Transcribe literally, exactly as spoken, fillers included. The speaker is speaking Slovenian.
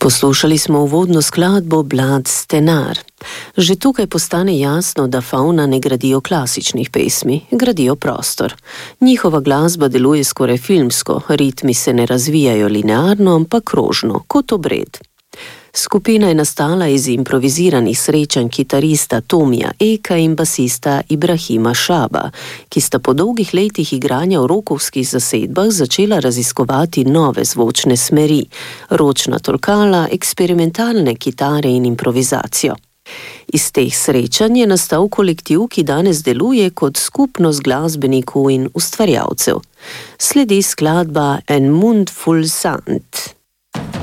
Poslušali smo uvodno skladbo Blood Stenar. Že tukaj postane jasno, da Fauna ne gradijo klasičnih pesmi, gradijo prostor. Njihova glasba deluje skoraj filmsko, ritmi se ne razvijajo linearno, ampak krožno, kot obred. Skupina je nastala iz improviziranih srečanj kitarista Tomija Eka in basista Ibrahima Šaba, ki sta po dolgih letih igranja v rokovskih zasedbah začela raziskovati nove zvočne smeri, ročna tolkala, eksperimentalne kitare in improvizacijo. Iz teh srečanj je nastal kolektiv, ki danes deluje kot skupnost glasbenikov in ustvarjalcev. Sledi skladba En Mund Full Sand.